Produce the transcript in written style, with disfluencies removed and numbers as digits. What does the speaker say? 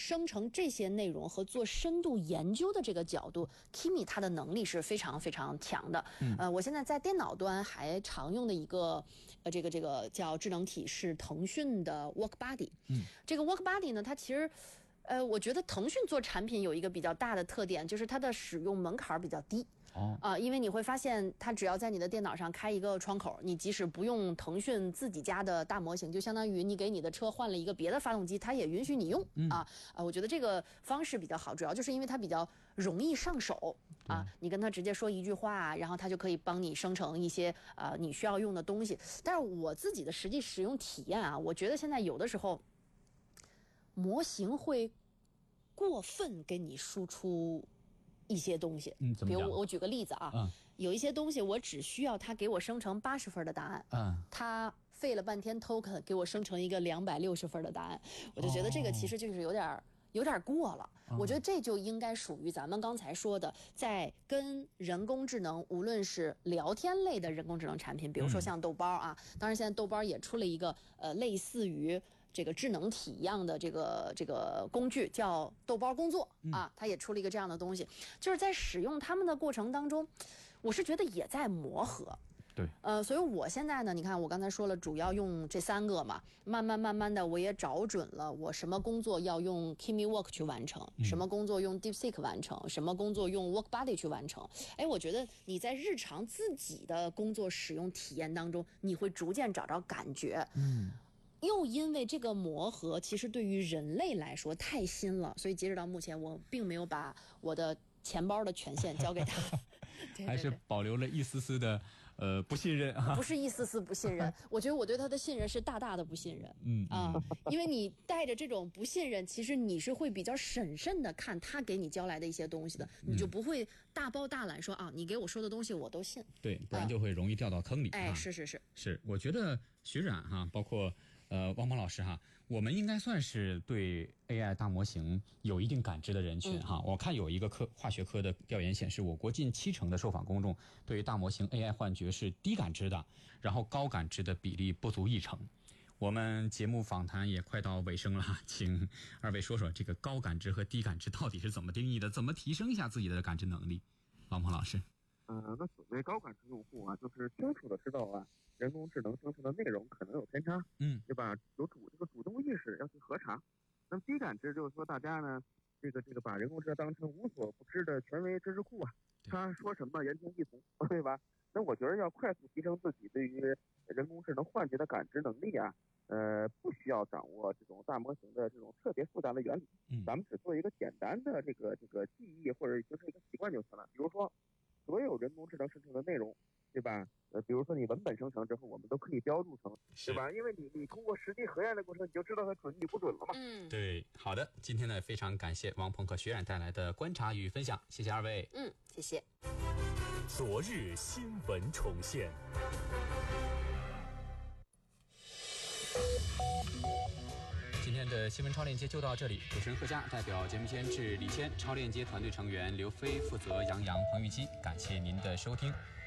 生成这些内容和做深度研究的这个角度 ，Kimi 它的能力是非常非常强的。我现在在电脑端还常用的一个这个叫智能体是腾讯的 WorkBuddy。这个 WorkBuddy 呢，它其实我觉得腾讯做产品有一个比较大的特点，就是它的使用门槛比较低。因为你会发现，它只要在你的电脑上开一个窗口，你即使不用腾讯自己家的大模型，就相当于你给你的车换了一个别的发动机，它也允许你用我觉得这个方式比较好，主要就是因为它比较容易上手你跟它直接说一句话，然后它就可以帮你生成一些你需要用的东西。但是我自己的实际使用体验我觉得现在有的时候模型会过分给你输出一些东西，比如我举个例子有一些东西我只需要它给我生成80分的答案，它费了半天 token 给我生成一个260分的答案，我就觉得这个其实就是有点过了。我觉得这就应该属于咱们刚才说的，在跟人工智能，无论是聊天类的人工智能产品，比如说像豆包当然现在豆包也出了一个类似于这个智能体一样的这个工具，叫豆包工作它也出了一个这样的东西，就是在使用它们的过程当中，我是觉得也在磨合。 对， 所以我现在呢，你看我刚才说了，主要用这3个嘛，慢慢的我也找准了我什么工作要用 Kimi Work 去完成，什么工作用 DeepSeek 完成，什么工作用 WorkBuddy 去完成。我觉得你在日常自己的工作使用体验当中，你会逐渐找着感觉。又因为这个磨合其实对于人类来说太新了，所以截止到目前我并没有把我的钱包的权限交给他对， 还是保留了一丝丝的不信任不是一丝丝不信任我觉得我对他的信任是大大的不信任因为你带着这种不信任，其实你是会比较审慎的看他给你交来的一些东西的，你就不会大包大揽说你给我说的东西我都信， 对，不然就会容易掉到坑里是， 我觉得学长包括汪鹏老师我们应该算是对 AI 大模型有一定感知的人群我看有一个化学科的调研显示，我国近70%的受访公众对于大模型 AI 幻觉是低感知的，然后高感知的比例不足1成。我们节目访谈也快到尾声了，请二位说说这个高感知和低感知到底是怎么定义的，怎么提升一下自己的感知能力？汪鹏老师。 那所谓高感知用户就是清楚的知道人工智能生成的内容可能有偏差，对吧？有这个主动意识要去核查。那么低感知就是说大家呢，这个把人工智能当成无所不知的权威知识库他说什么言听计从，对吧？那我觉得要快速提升自己对于人工智能幻觉的感知能力不需要掌握这种大模型的这种特别复杂的原理，咱们只做一个简单的这个记忆或者形成一个习惯就行了。比如说，所有人工智能生成的内容，对吧？比如说你文本生成之后，我们都可以标注成，对吧？因为你通过实际核验的过程，你就知道它准与不准了嘛。 对，好的，今天呢非常感谢汪鹏和学冉带来的观察与分享，谢谢二位。 谢谢。 昨日新闻重现。 今天的新闻超链接就到这里，主持人贺佳代表节目监制李谦、超链接团队成员刘飞负责杨洋、彭玉基，感谢您的收听。